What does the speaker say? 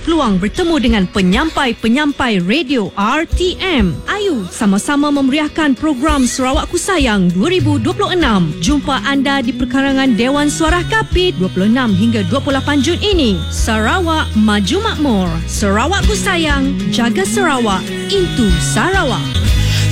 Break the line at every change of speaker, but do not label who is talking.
peluang bertemu dengan penyampai-penyampai radio RTM. Ayo sama-sama memeriahkan program Sarawakku Sayang 2026. Jumpa anda di perkarangan Dewan Suara Kapit 26 hingga 28 Jun ini. Sarawak Maju Makmur. Sarawakku Sayang, jaga Sarawak, Into Sarawak.